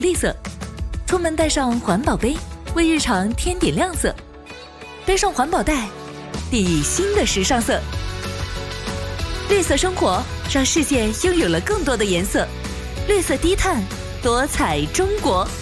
绿色。出门带上环保杯，为日常添点亮色。背上环保袋，定义新的时尚色。绿色生活，让世界拥有了更多的颜色。绿色低碳，多彩中国。